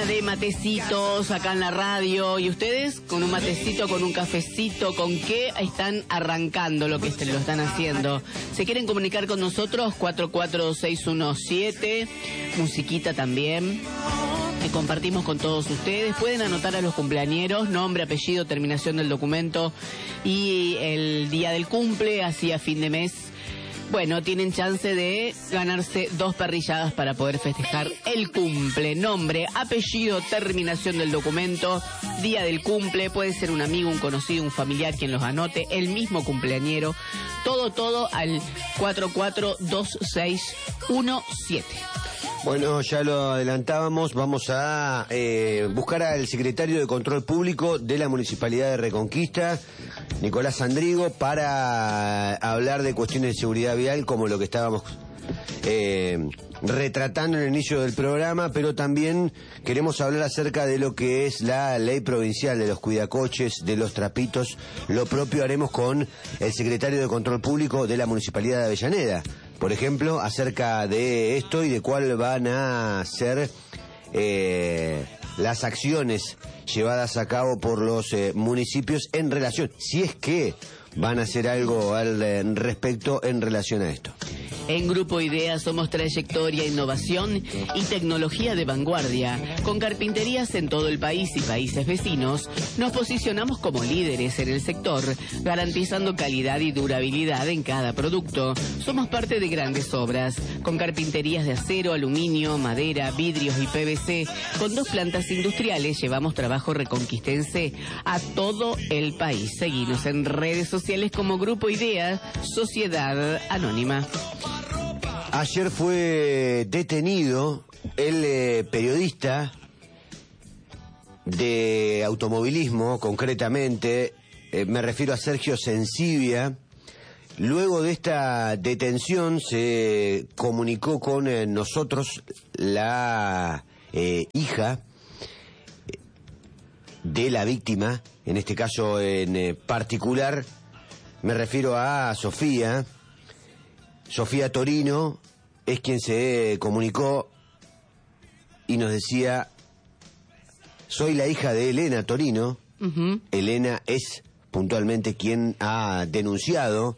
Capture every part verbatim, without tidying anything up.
de matecitos acá en la radio. ¿Y ustedes? ¿Con un matecito, con un cafecito? ¿Con qué están arrancando lo que se lo están haciendo? ¿Se quieren comunicar con nosotros? cuatro cuatro seis uno siete. Musiquita también que compartimos con todos ustedes. Pueden anotar a los cumpleañeros, nombre, apellido, terminación del documento y el día del cumple, así a fin de mes. Bueno, tienen chance de ganarse dos parrilladas para poder festejar el cumple. Nombre, apellido, terminación del documento, día del cumple. Puede ser un amigo, un conocido, un familiar quien los anote, el mismo cumpleañero. Todo, todo al cuatro cuatro dos seis uno siete. Bueno, ya lo adelantábamos, vamos a eh, buscar al secretario de Control Público de la Municipalidad de Reconquista, Nicolás Andrigo, para hablar de cuestiones de seguridad vial, como lo que estábamos eh, retratando en el inicio del programa, pero también queremos hablar acerca de lo que es la ley provincial de los cuidacoches, de los trapitos. Lo propio haremos con el secretario de Control Público de la Municipalidad de Avellaneda, por ejemplo, acerca de esto y de cuál van a ser eh, las acciones llevadas a cabo por los eh, municipios en relación, si es que van a hacer algo al eh, respecto en relación a esto. En Grupo Idea somos trayectoria, innovación y tecnología de vanguardia. Con carpinterías en todo el país y países vecinos, nos posicionamos como líderes en el sector, garantizando calidad y durabilidad en cada producto. Somos parte de grandes obras, con carpinterías de acero, aluminio, madera, vidrios y P V C. Con dos plantas industriales llevamos trabajo reconquistense a todo el país. Seguinos en redes sociales como Grupo Idea, Sociedad Anónima. Ayer fue detenido el eh, periodista de automovilismo, concretamente, eh, me refiero a Sergio Sensibia. Luego de esta detención se comunicó con eh, nosotros la eh, hija de la víctima, en este caso en eh, particular, me refiero a Sofía. Sofía Torino es quien se comunicó y nos decía: soy la hija de Elena Torino. Uh-huh. Elena es puntualmente quien ha denunciado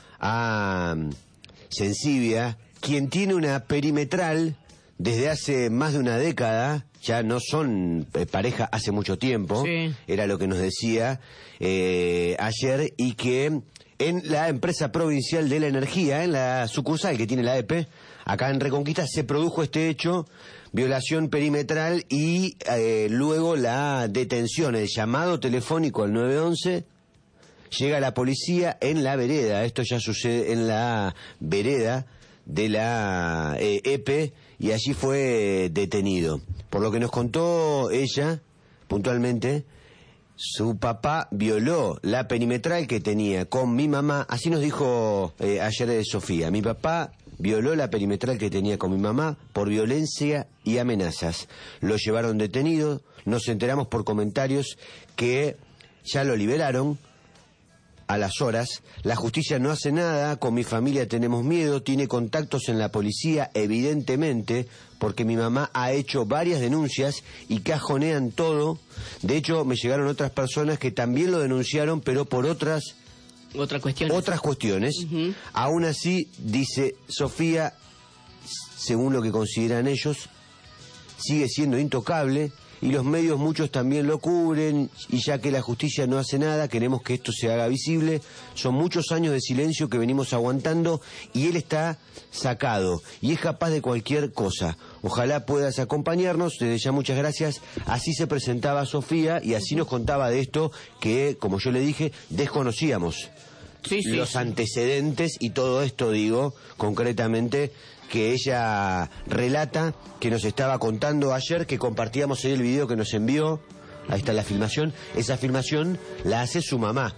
a Sensibia, quien tiene una perimetral desde hace más de una década. Ya no son eh, pareja hace mucho tiempo, sí. Era lo que nos decía eh, ayer, y que en la empresa provincial de la energía, en la sucursal que tiene la E P, acá en Reconquista, se produjo este hecho, violación perimetral, y eh, luego la detención, el llamado telefónico al nueve once, llega la policía en la vereda. Esto ya sucede en la vereda de la eh, E P, y allí fue detenido. Por lo que nos contó ella, puntualmente, su papá violó la perimetral que tenía con mi mamá. Así nos dijo eh, ayer de Sofía: mi papá violó la perimetral que tenía con mi mamá por violencia y amenazas. Lo llevaron detenido, nos enteramos por comentarios que ya lo liberaron a las horas. La justicia no hace nada, con mi familia tenemos miedo, tiene contactos en la policía, evidentemente, porque mi mamá ha hecho varias denuncias y cajonean todo. De hecho, me llegaron otras personas que también lo denunciaron, pero por otras Otra cuestión. otras cuestiones. Uh-huh. Aún así, dice Sofía, según lo que consideran ellos, sigue siendo intocable, y los medios muchos también lo cubren, y ya que la justicia no hace nada, queremos que esto se haga visible. Son muchos años de silencio que venimos aguantando, y él está sacado y es capaz de cualquier cosa. Ojalá puedas acompañarnos. Desde ya muchas gracias. Así se presentaba Sofía, y así nos contaba de esto que, como yo le dije, desconocíamos. Sí, sí, los sí. antecedentes y todo esto, digo, concretamente, que ella relata, que nos estaba contando ayer, que compartíamos ahí el video que nos envió. Ahí está la filmación. Esa filmación la hace su mamá,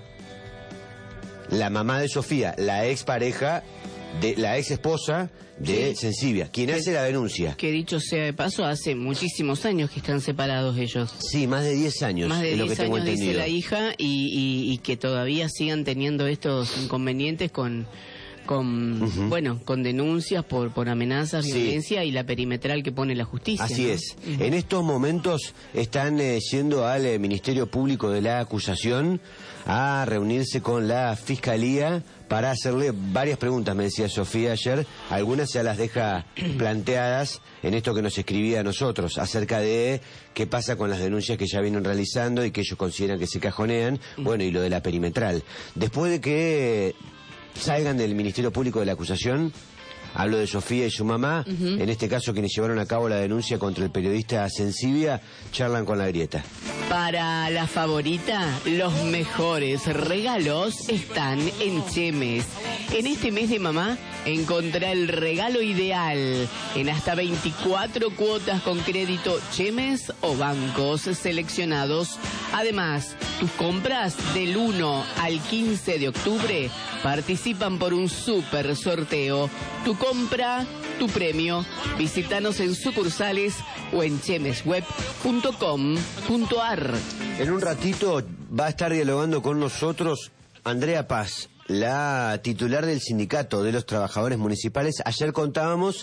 la mamá de Sofía, la expareja de la ex esposa de sí. Sensibia, quien que, hace la denuncia. Que dicho sea de paso, hace muchísimos años que están separados ellos. Sí, más de diez años. Más de es diez lo que años, tengo entendido. Dice la hija, y, y, y que todavía sigan teniendo estos inconvenientes con con, uh-huh. bueno, con denuncias por, por amenazas, sí. violencia y la perimetral que pone la justicia. Así ¿no? es. Uh-huh. En estos momentos están eh, yendo al eh, Ministerio Público de la Acusación a reunirse con la Fiscalía para hacerle varias preguntas, me decía Sofía ayer. Algunas ya las deja planteadas en esto que nos escribía a nosotros, acerca de qué pasa con las denuncias que ya vienen realizando y que ellos consideran que se cajonean, bueno, y lo de la perimetral. Después de que salgan del Ministerio Público de la Acusación, hablo de Sofía y su mamá, uh-huh. en este caso quienes llevaron a cabo la denuncia contra el periodista Sensibia, charlan con la Grieta. Para la favorita, los mejores regalos están en Chemes. En este mes de mamá, encontrá el regalo ideal en hasta veinticuatro cuotas con crédito Chemes o bancos seleccionados. Además, tus compras del uno al quince de octubre participan por un super sorteo. Tu compra, tu premio. Visítanos en sucursales o en chemesweb punto com punto ar. En un ratito va a estar dialogando con nosotros Andrea Paz, la titular del Sindicato de los Trabajadores Municipales. Ayer contábamos,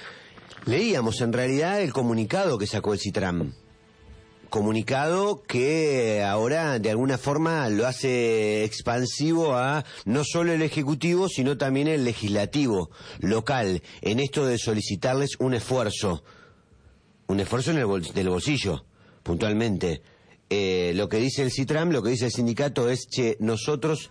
leíamos en realidad el comunicado que sacó el Citram. Comunicado que ahora de alguna forma lo hace expansivo a no solo el Ejecutivo, sino también el Legislativo local, en esto de solicitarles un esfuerzo, un esfuerzo en el bol- del bolsillo, puntualmente. Eh, lo que dice el Citram, lo que dice el sindicato es, che, nosotros,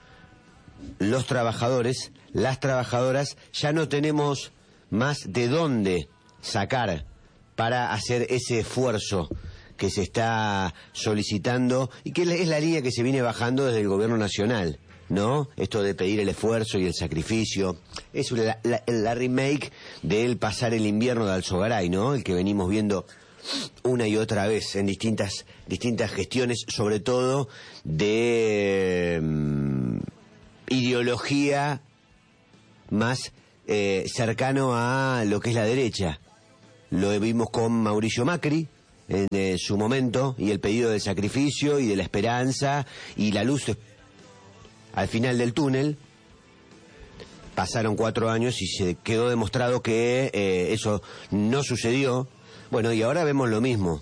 los trabajadores, las trabajadoras, ya no tenemos más de dónde sacar para hacer ese esfuerzo que se está solicitando y que es la línea que se viene bajando desde el gobierno nacional, ¿no? Esto de pedir el esfuerzo y el sacrificio. Es la, la, la remake del pasar el invierno de Alzogaray, ¿no? El que venimos viendo una y otra vez en distintas distintas gestiones, sobre todo de um, ideología más eh, cercano a lo que es la derecha. Lo vimos con Mauricio Macri en eh, su momento, y el pedido del sacrificio y de la esperanza y la luz al final del túnel. Pasaron cuatro años y se quedó demostrado que eh, eso no sucedió. Bueno, y ahora vemos lo mismo.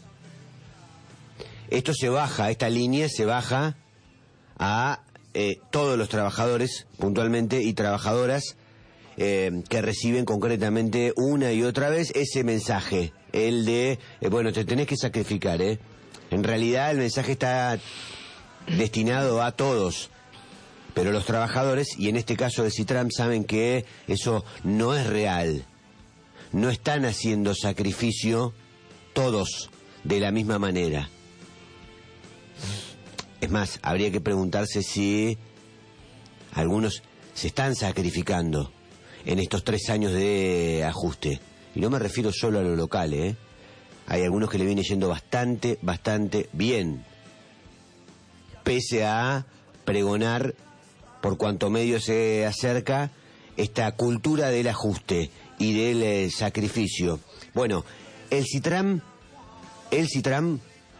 Esto se baja, esta línea se baja a eh, todos los trabajadores, puntualmente, y trabajadoras eh, que reciben concretamente una y otra vez ese mensaje, el de, eh, bueno, te tenés que sacrificar, ¿eh? En realidad el mensaje está destinado a todos, pero los trabajadores, y en este caso de Citram, saben que eso no es real. No están haciendo sacrificio todos de la misma manera. Es más, habría que preguntarse si algunos se están sacrificando en estos tres años de ajuste. Y no me refiero solo a lo local, ¿eh? Hay algunos que le viene yendo bastante, bastante bien, pese a pregonar, por cuanto medio se acerca, esta cultura del ajuste y del eh, sacrificio. Bueno, el Citram, el Citram,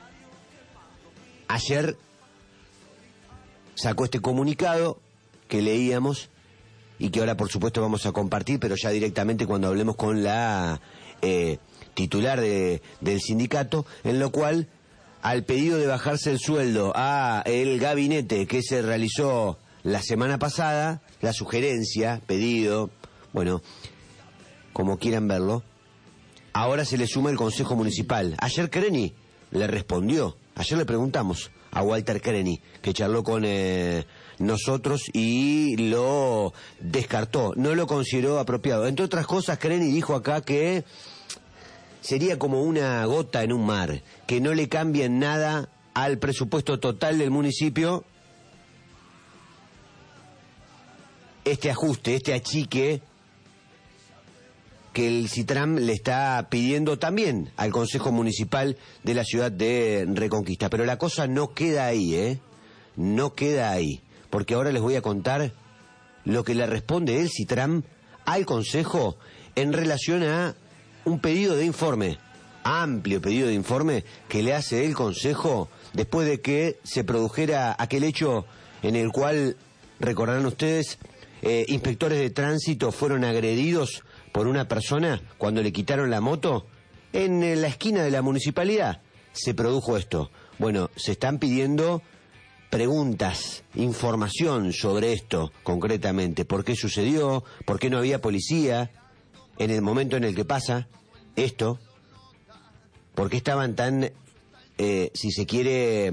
ayer sacó este comunicado que leíamos y que ahora por supuesto vamos a compartir, pero ya directamente cuando hablemos con la eh, titular de, del sindicato, en lo cual, al pedido de bajarse el sueldo a el gabinete que se realizó la semana pasada, la sugerencia, pedido, bueno, como quieran verlo, ahora se le suma el Consejo Municipal. Ayer Creni le respondió, ayer le preguntamos a Walter Creni, que charló con eh, nosotros y lo descartó, no lo consideró apropiado. Entre otras cosas, Creni dijo acá que sería como una gota en un mar, que no le cambia en nada al presupuesto total del municipio este ajuste, este achique que el Citram le está pidiendo también al Consejo Municipal de la ciudad de Reconquista. Pero la cosa no queda ahí, ¿eh? No queda ahí. Porque ahora les voy a contar lo que le responde el Citram al Consejo en relación a un pedido de informe, amplio pedido de informe que le hace el Consejo después de que se produjera aquel hecho en el cual, recordarán ustedes, eh, inspectores de tránsito fueron agredidos por una persona cuando le quitaron la moto? En eh, la esquina de la municipalidad se produjo esto. Bueno, se están pidiendo preguntas, información sobre esto concretamente. ¿Por qué sucedió? ¿Por qué no había policía en el momento en el que pasa esto? ¿Por qué estaban tan, eh, si se quiere,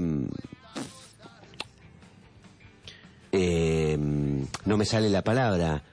eh, no me sale la palabra,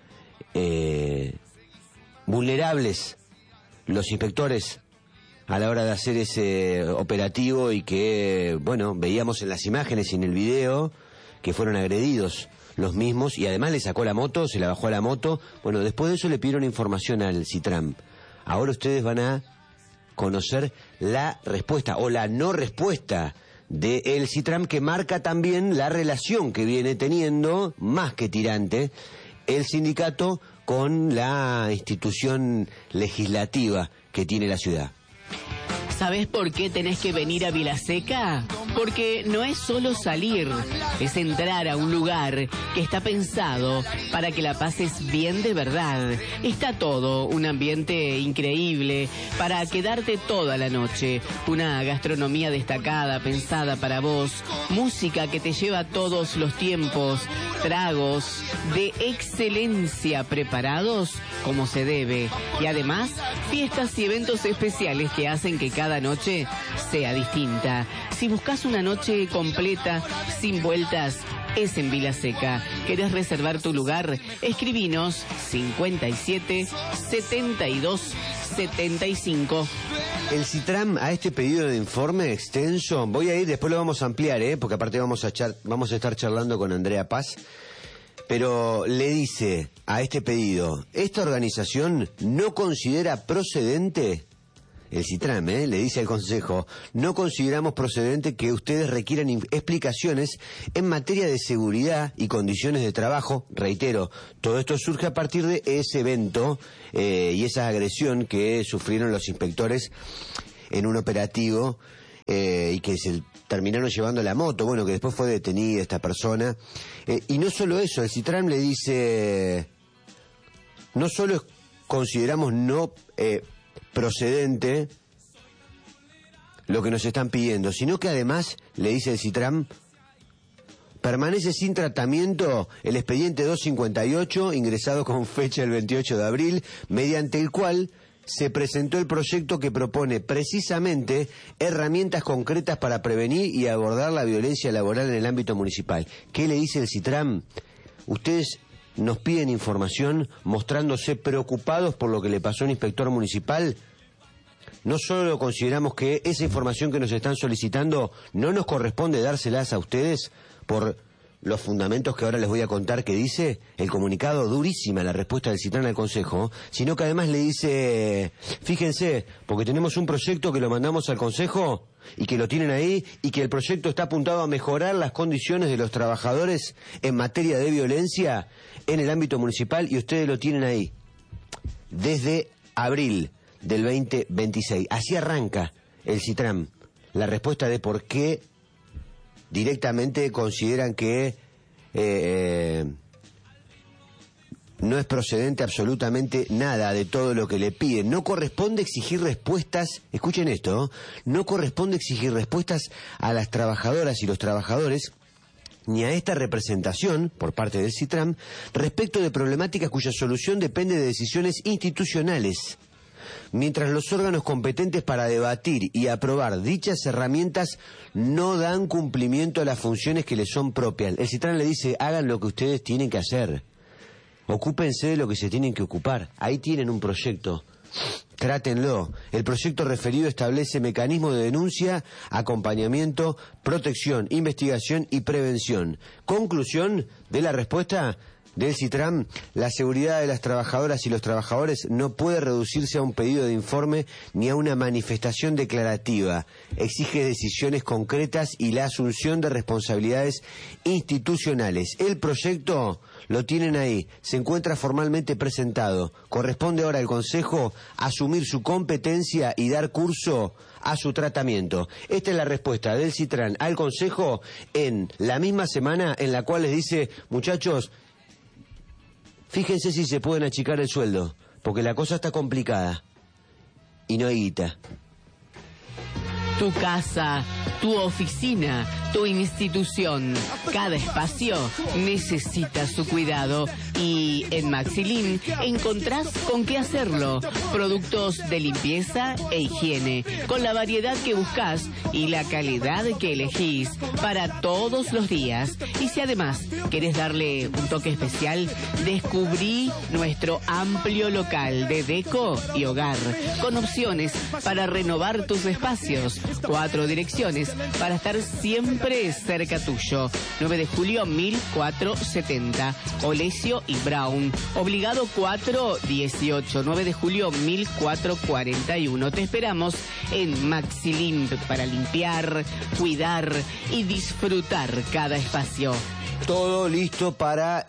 eh, vulnerables los inspectores a la hora de hacer ese operativo y que, bueno, veíamos en las imágenes y en el video que fueron agredidos los mismos y además le sacó la moto, se la bajó a la moto? Bueno, después de eso le pidieron información al Citram. Ahora ustedes van a conocer la respuesta o la no respuesta del Citram, que marca también la relación que viene teniendo, más que tirante, el sindicato con la institución legislativa que tiene la ciudad. ¿Sabés por qué tenés que venir a Vilaseca? Porque no es solo salir, es entrar a un lugar que está pensado para que la pases bien de verdad. Está todo, un ambiente increíble para quedarte toda la noche, una gastronomía destacada, pensada para vos, música que te lleva todos los tiempos, tragos de excelencia preparados como se debe, y además fiestas y eventos especiales que hacen que cada noche sea distinta. Si buscas una noche completa, sin vueltas, es en Vilaseca. ¿Querés reservar tu lugar? Escribinos cincuenta y siete, setenta y dos, setenta y cinco. El Citram, a este pedido de informe extenso, voy a ir, después lo vamos a ampliar, ¿eh? Porque aparte vamos a, char- vamos a estar charlando con Andrea Paz, pero le dice a este pedido, esta organización no considera procedente, el Citram, ¿eh? le dice al Consejo, no consideramos procedente que ustedes requieran explicaciones en materia de seguridad y condiciones de trabajo. Reitero, todo esto surge a partir de ese evento eh, y esa agresión que sufrieron los inspectores en un operativo eh, y que se terminaron llevando la moto, bueno, que después fue detenida esta persona. Eh, y no solo eso, el Citram le dice, no solo consideramos no eh, procedente lo que nos están pidiendo, sino que además, le dice el Citram, permanece sin tratamiento el expediente doscientos cincuenta y ocho, ingresado con fecha el veintiocho de abril, mediante el cual se presentó el proyecto que propone precisamente herramientas concretas para prevenir y abordar la violencia laboral en el ámbito municipal. ¿Qué le dice el Citram? Ustedes nos piden información mostrándose preocupados por lo que le pasó a un inspector municipal. No solo consideramos que esa información que nos están solicitando no nos corresponde dárselas a ustedes por los fundamentos que ahora les voy a contar que dice el comunicado, durísima la respuesta del Citram al Consejo, sino que además le dice, fíjense, porque tenemos un proyecto que lo mandamos al Consejo y que lo tienen ahí y que el proyecto está apuntado a mejorar las condiciones de los trabajadores en materia de violencia en el ámbito municipal y ustedes lo tienen ahí desde abril del veinte veintiséis. Así arranca el Citram, la respuesta de por qué directamente consideran que eh, eh, no es procedente absolutamente nada de todo lo que le piden. No corresponde exigir respuestas, escuchen esto, no corresponde exigir respuestas a las trabajadoras y los trabajadores ni a esta representación, por parte del Citram, respecto de problemáticas cuya solución depende de decisiones institucionales. Mientras los órganos competentes para debatir y aprobar dichas herramientas no dan cumplimiento a las funciones que les son propias. El Citram le dice, hagan lo que ustedes tienen que hacer. Ocúpense de lo que se tienen que ocupar. Ahí tienen un proyecto. Trátenlo. El proyecto referido establece mecanismos de denuncia, acompañamiento, protección, investigación y prevención. Conclusión de la respuesta del Citram, la seguridad de las trabajadoras y los trabajadores no puede reducirse a un pedido de informe ni a una manifestación declarativa. Exige decisiones concretas y la asunción de responsabilidades institucionales. El proyecto lo tienen ahí, se encuentra formalmente presentado. Corresponde ahora al Consejo asumir su competencia y dar curso a su tratamiento. Esta es la respuesta del Citram al Consejo en la misma semana en la cual les dice, muchachos, fíjense si se pueden achicar el sueldo, porque la cosa está complicada y no hay guita. Tu casa, tu oficina, tu institución, cada espacio necesita su cuidado y en Maxilin encontrás con qué hacerlo. Productos de limpieza e higiene, con la variedad que buscas y la calidad que elegís para todos los días. Y si además querés darle un toque especial, descubrí nuestro amplio local de deco y hogar, con opciones para renovar tus espacios. Cuatro direcciones para estar siempre cerca tuyo. nueve de julio mil cuatrocientos setenta. Olesio y Brown. Obligado cuatro dieciocho. nueve de julio mil cuatrocientos cuarenta y uno. Te esperamos en Maxilin para limpiar, cuidar y disfrutar cada espacio. Todo listo para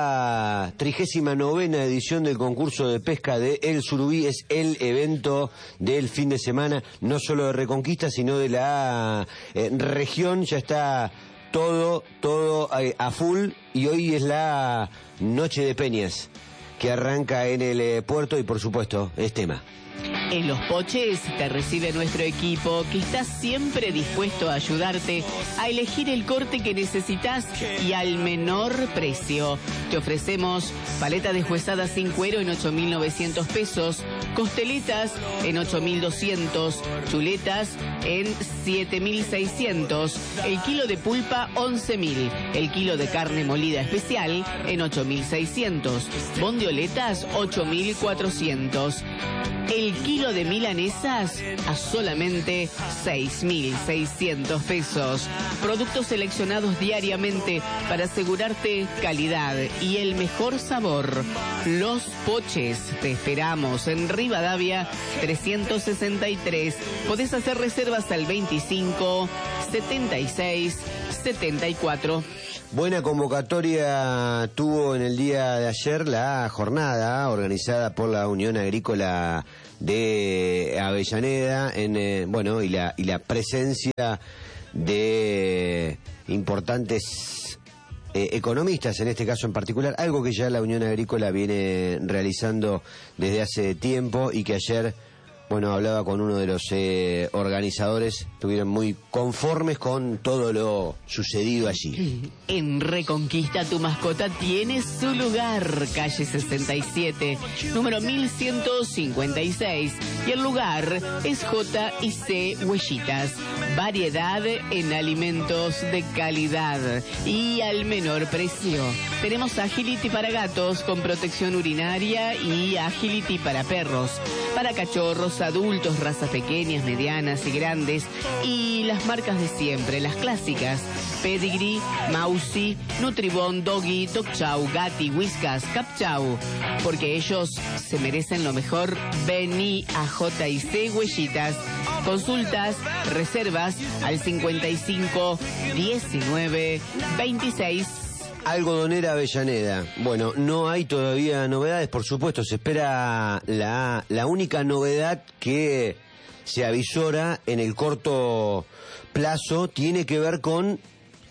la trigésima novena edición del concurso de pesca de El Surubí. Es el evento del fin de semana, no solo de Reconquista, sino de la eh, región. Ya está todo, todo eh, a full, y hoy es la Noche de Peñas, que arranca en el eh, puerto y por supuesto es tema. En Los Poches te recibe nuestro equipo, que está siempre dispuesto a ayudarte a elegir el corte que necesitas y al menor precio. Te ofrecemos paleta deshuesada sin cuero en ocho mil novecientos pesos, costeletas en ocho mil doscientos, chuletas en siete mil seiscientos, el kilo de pulpa once mil, el kilo de carne molida especial en ocho mil seiscientos, bondioletas ocho mil cuatrocientos. El kilo de milanesas a solamente seis mil seiscientos pesos. Productos seleccionados diariamente para asegurarte calidad y el mejor sabor. Los Poches, te esperamos en Rivadavia trescientos sesenta y tres. Podés hacer reservas al veinticinco setenta y seis setenta y cuatro. Buena convocatoria tuvo en el día de ayer la jornada organizada por la Unión Agrícola de Avellaneda, en eh, bueno y la y la presencia de importantes eh, economistas, en este caso en particular, algo que ya la Unión Agrícola viene realizando desde hace tiempo y que ayer, bueno, hablaba con uno de los eh, organizadores, estuvieron muy conformes con todo lo sucedido allí. En Reconquista tu mascota tiene su lugar, calle sesenta y siete, número mil ciento cincuenta y seis, y el lugar es J y C Huellitas. Variedad en alimentos de calidad y al menor precio. Tenemos Agility para gatos con protección urinaria y Agility para perros, para cachorros, adultos, razas pequeñas, medianas y grandes, y las marcas de siempre, las clásicas: Pedigree, Mausi, Nutribon, Doggy, Dog Chow, Gatti, Whiskas, Cap Chow. Porque ellos se merecen lo mejor. Vení a J y C Huellitas. Consultas, reservas al cincuenta y cinco diecinueve veintiséis. Algodonera Avellaneda. Bueno, no hay todavía novedades, por supuesto. Se espera la, la única novedad que se avisora en el corto plazo, tiene que ver con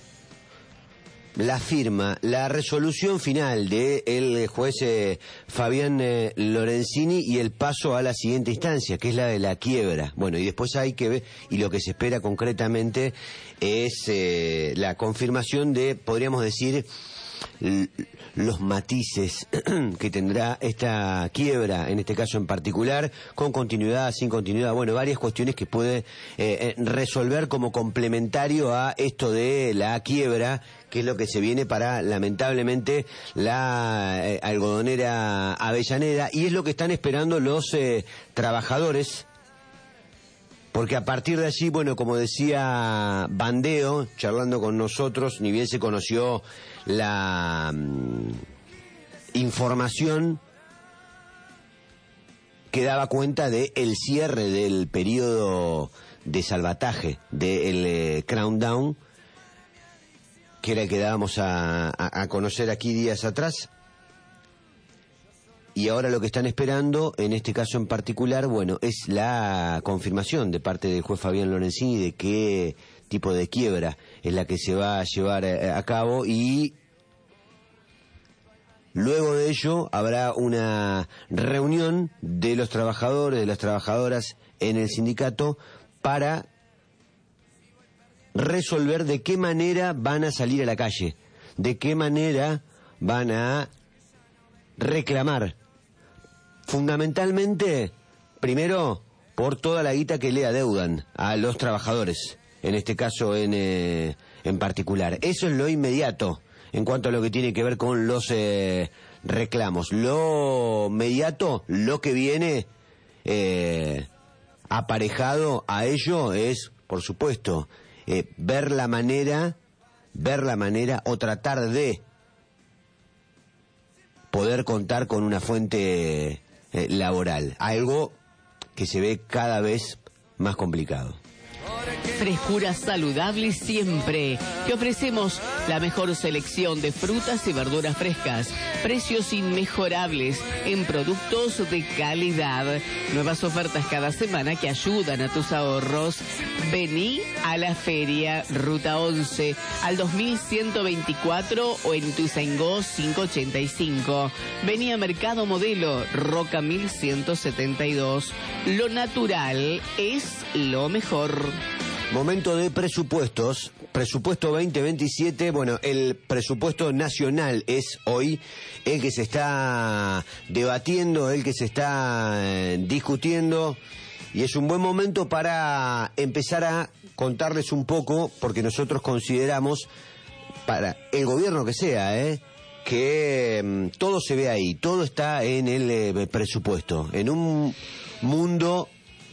la firma, la resolución final de el juez eh, Fabián eh, Lorenzini y el paso a la siguiente instancia, que es la de la quiebra. Bueno, y después hay que ver, y lo que se espera concretamente es eh, la confirmación de, podríamos decir, l- los matices que tendrá esta quiebra, en este caso en particular, con continuidad, sin continuidad, bueno, varias cuestiones que puede eh, resolver como complementario a esto de la quiebra, que es lo que se viene para, lamentablemente, la eh, algodonera Avellaneda, y es lo que están esperando los eh, trabajadores, porque a partir de allí, bueno, como decía Bandeo, charlando con nosotros, ni bien se conoció la um, información que daba cuenta de el cierre del periodo de salvataje del eh, Crown Down, que era el que dábamos a, a, a conocer aquí días atrás. Y ahora lo que están esperando, en este caso en particular, bueno, es la confirmación de parte del juez Fabián Lorenzini de qué tipo de quiebra es la que se va a llevar a cabo, y Luego de ello habrá una reunión de los trabajadores, de las trabajadoras en el sindicato para resolver de qué manera van a salir a la calle, de qué manera van a reclamar. Fundamentalmente, primero, por toda la guita que le adeudan a los trabajadores, en este caso en, eh, en particular. Eso es lo inmediato en cuanto a lo que tiene que ver con los eh, reclamos. Lo inmediato, lo que viene eh, aparejado a ello es, por supuesto, eh, ver la manera, ver la manera o tratar de poder contar con una fuente eh, laboral, algo que se ve cada vez más complicado. Frescura saludable siempre. Te ofrecemos la mejor selección de frutas y verduras frescas, precios inmejorables en productos de calidad. Nuevas ofertas cada semana que ayudan a tus ahorros. Vení a la feria Ruta once al dos mil ciento veinticuatro o en Ituzaingó quinientos ochenta y cinco. Vení a Mercado Modelo Roca mil ciento setenta y dos. Lo natural es lo mejor. Momento de presupuestos, presupuesto veinte veintisiete, bueno, el presupuesto nacional es hoy el que se está debatiendo, el que se está eh, discutiendo, y es un buen momento para empezar a contarles un poco, porque nosotros consideramos, para el gobierno que sea, eh, que eh, todo se ve ahí, todo está en el eh, presupuesto, en un mundo...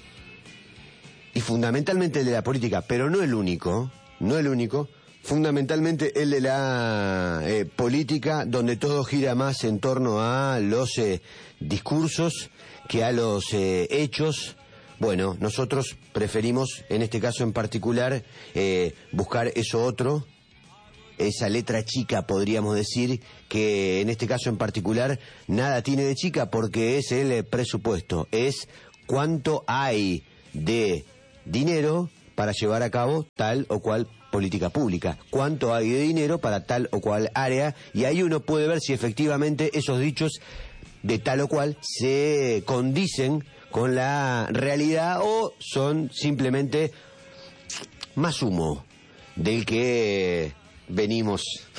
y fundamentalmente el de la política, pero no el único, no el único, fundamentalmente el de la eh, política, donde todo gira más en torno a los eh, discursos que a los eh, hechos. Bueno, nosotros preferimos, en este caso en particular, eh, buscar eso otro, esa letra chica, podríamos decir, que en este caso en particular nada tiene de chica, porque es el eh, presupuesto, es cuánto hay de dinero para llevar a cabo tal o cual política pública, cuánto hay de dinero para tal o cual área, y ahí uno puede ver si efectivamente esos dichos de tal o cual se condicen con la realidad o son simplemente más humo del que venimos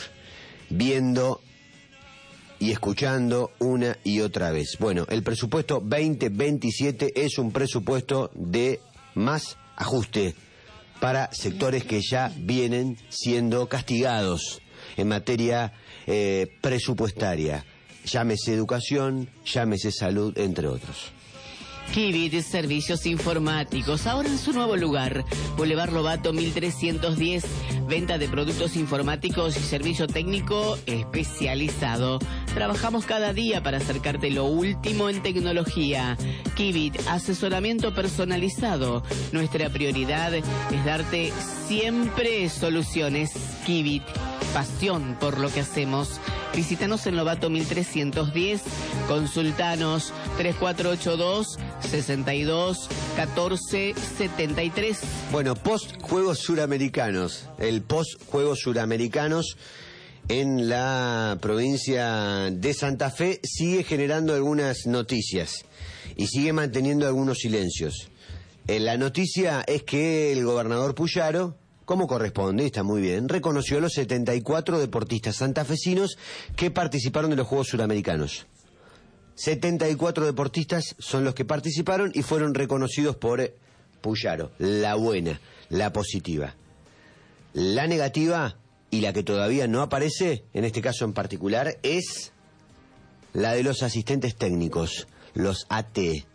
viendo y escuchando una y otra vez. Bueno, el presupuesto veinte veintisiete es un presupuesto de más ajuste para sectores que ya vienen siendo castigados en materia eh, presupuestaria. Llámese educación, llámese salud, entre otros. Kibit Servicios Informáticos, ahora en su nuevo lugar, Boulevard Lobato mil trescientos diez, venta de productos informáticos y servicio técnico especializado. Trabajamos cada día para acercarte lo último en tecnología. Kibit, asesoramiento personalizado. Nuestra prioridad es darte siempre soluciones. Kibit, pasión por lo que hacemos. Visítanos en Lobato mil trescientos diez, consultanos tres cuatro ocho dos, seis dos, uno cuatro siete tres. Bueno, post Juegos Suramericanos, el post Juegos Suramericanos en la provincia de Santa Fe sigue generando algunas noticias y sigue manteniendo algunos silencios. Eh, la noticia es que el gobernador Puyaro, como corresponde, está muy bien, reconoció a los setenta y cuatro deportistas santafesinos que participaron de los Juegos Suramericanos. setenta y cuatro deportistas son los que participaron y fueron reconocidos por Puyaro. La buena, la positiva. La negativa, y la que todavía no aparece, en este caso en particular, es la de los asistentes técnicos, los A T.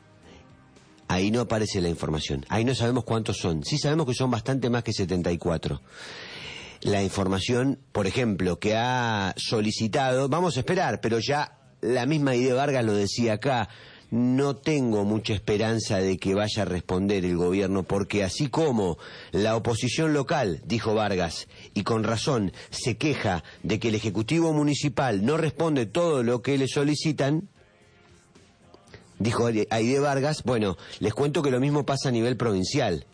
Ahí no aparece la información, ahí no sabemos cuántos son. Sí sabemos que son bastante más que setenta y cuatro. La información, por ejemplo, que ha solicitado, vamos a esperar, pero ya la misma Aide Vargas lo decía acá, no tengo mucha esperanza de que vaya a responder el gobierno, porque así como la oposición local, dijo Vargas, y con razón, se queja de que el Ejecutivo Municipal no responde todo lo que le solicitan, dijo Aide Vargas, bueno, les cuento que lo mismo pasa a nivel provincial.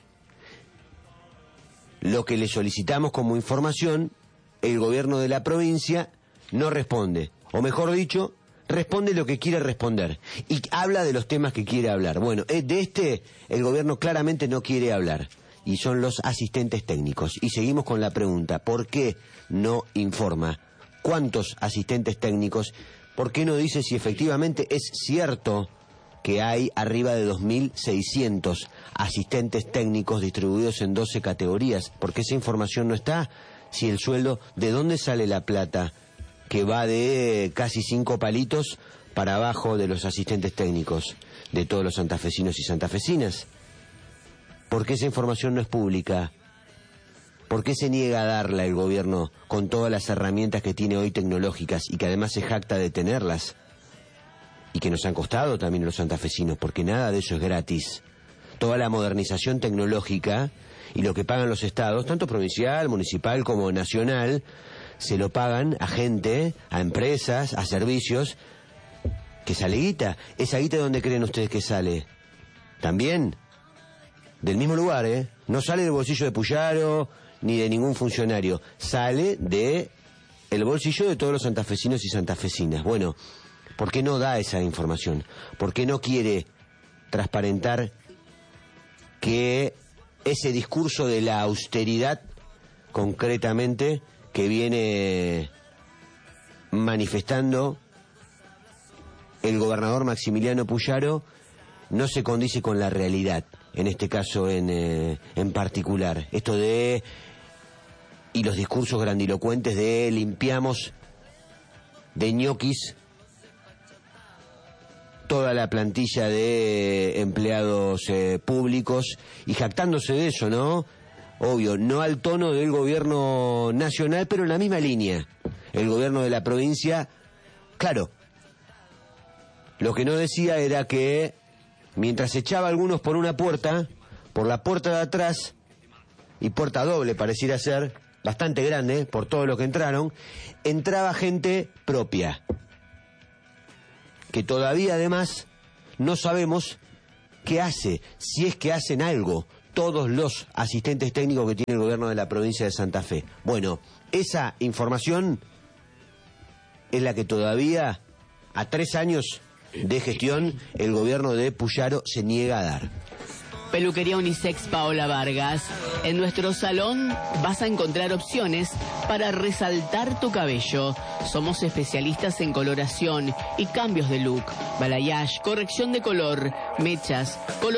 Lo que le solicitamos como información, el gobierno de la provincia no responde. o mejor dicho, responde lo que quiere responder y habla de los temas que quiere hablar. Bueno, de este el gobierno claramente no quiere hablar, y son los asistentes técnicos. Y seguimos con la pregunta, ¿por qué no informa cuántos asistentes técnicos? ¿Por qué no dice si efectivamente es cierto que hay arriba de dos mil seiscientos asistentes técnicos distribuidos en doce categorías? Porque esa información no está. Si el sueldo, ¿de dónde sale la plata que va de casi cinco palitos para abajo de los asistentes técnicos de todos los santafesinos y santafesinas? ¿Por qué esa información no es pública? ¿Por qué se niega a darla el gobierno con todas las herramientas que tiene hoy tecnológicas y que además se jacta de tenerlas? Y que nos han costado también a los santafesinos, porque nada de eso es gratis. Toda la modernización tecnológica y lo que pagan los estados, tanto provincial, municipal como nacional, se lo pagan a gente, a empresas, a servicios, que sale guita. ¿Esa guita de dónde creen ustedes que sale? También del mismo lugar, ¿eh? No sale del bolsillo de Puyaro ni de ningún funcionario. Sale de el bolsillo de todos los santafesinos y santafesinas. Bueno, ¿por qué no da esa información? ¿Por qué no quiere transparentar que ese discurso de la austeridad, concretamente, que viene manifestando el gobernador Maximiliano Puyaro, no se condice con la realidad, en este caso en, eh, en particular? Esto de, y los discursos grandilocuentes de limpiamos de ñoquis toda la plantilla de empleados eh, públicos, y jactándose de eso, ¿no? Obvio, no al tono del gobierno nacional, pero en la misma línea. El gobierno de la provincia, claro, lo que no decía era que mientras echaba a algunos por una puerta, por la puerta de atrás, y puerta doble pareciera ser, bastante grande, por todo lo que entraron, entraba gente propia, que todavía además no sabemos qué hace, si es que hacen algo todos los asistentes técnicos que tiene el gobierno de la provincia de Santa Fe. Bueno, esa información es la que todavía, a tres años de gestión, el gobierno de Puyaro se niega a dar. Peluquería Unisex Paola Vargas. En nuestro salón vas a encontrar opciones para resaltar tu cabello. Somos especialistas en coloración y cambios de look, balayage, corrección de color, mechas, color